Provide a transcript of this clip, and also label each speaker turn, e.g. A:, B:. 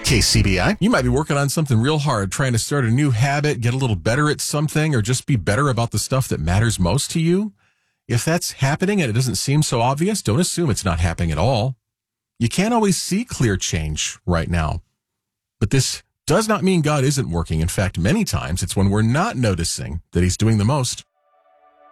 A: KCBI.
B: You might be working on something real hard, trying to start a new habit, get a little better at something, or just be better about the stuff that matters most to you. If that's happening and it doesn't seem so obvious, don't assume it's not happening at all. You can't always see clear change right now. But this does not mean God isn't working. In fact, many times it's when we're not noticing that he's doing the most.